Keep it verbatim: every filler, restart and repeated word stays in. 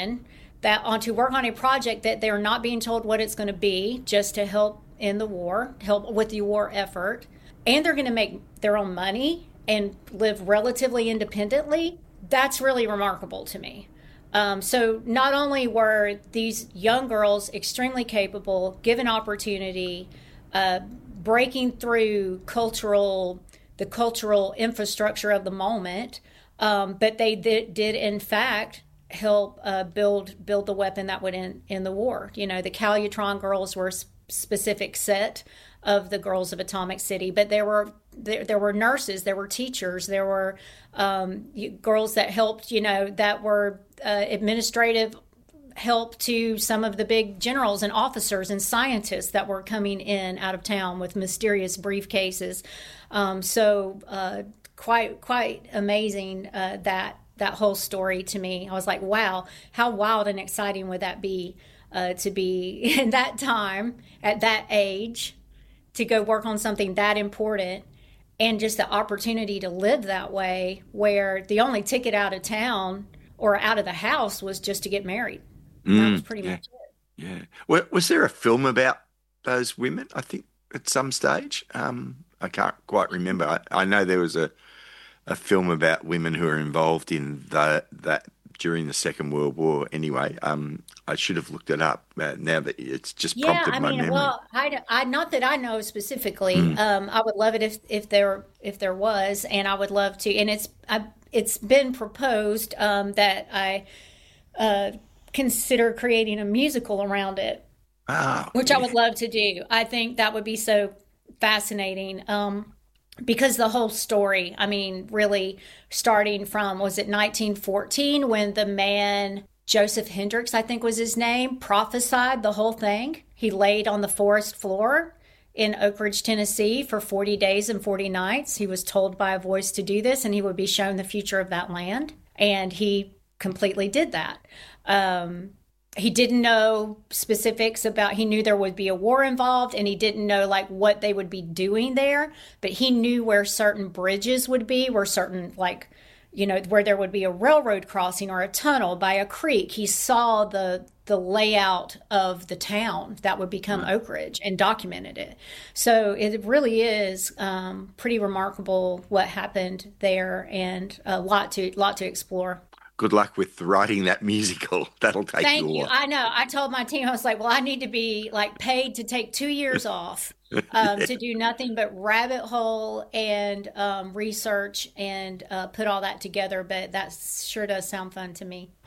that on to work on a project that they're not being told what it's going to be, just to help in the war, help with the war effort, and they're going to make their own money and live relatively independently. That's really remarkable to me. Um, so not only were these young girls extremely capable, given opportunity, uh, breaking through cultural, the cultural infrastructure of the moment, um, but they did, did in fact help uh, build build the weapon that would end, end the war. You know, the Calutron girls were a specific set of the girls of Atomic City, but there were there, there were nurses, there were teachers, there were um, girls that helped, you know, that were uh, administrative help to some of the big generals and officers and scientists that were coming in out of town with mysterious briefcases. Um, so uh, quite quite amazing uh, that that whole story to me. I was like, wow, how wild and exciting would that be uh, to be in that time, at that age, to go work on something that important, and just the opportunity to live that way, where the only ticket out of town or out of the house was just to get married. Mm, that was pretty yeah, much it. yeah. Wa- Was there a film about those women? I think at some stage. Um, I can't quite remember. I, I know there was a, a film about women who are involved in the, that during the Second World War. Anyway, um, I should have looked it up. Uh, now that it's just Yeah, prompted I my mean, memory. well, I, I not that I know specifically. Mm, Um, I would love it if if there if there was, and I would love to. And it's I, it's been proposed um, that I uh, consider creating a musical around it, ah, which I yeah. would love to do. I think that would be so fascinating. Um, because the whole story, I mean, really starting from, was it nineteen fourteen when the man, Joseph Hendricks, I think was his name, prophesied the whole thing? He laid on the forest floor in Oak Ridge, Tennessee for forty days and forty nights. He was told by a voice to do this, and he would be shown the future of that land. And he completely did that. Um, he didn't know specifics about, he knew there would be a war involved, and he didn't know like what they would be doing there, but he knew where certain bridges would be, where certain like, you know, where there would be a railroad crossing or a tunnel by a creek. He saw the the layout of the town that would become Right. Oak Ridge and documented it. So it really is um, pretty remarkable what happened there, and a lot to lot to explore. Good luck with writing that musical. That'll take you Thank a you. while. I know. I told my team, I was like, well, I need to be like paid to take two years off um, Yeah. to do nothing but rabbit hole and um, research and uh, put all that together. But that sure does sound fun to me.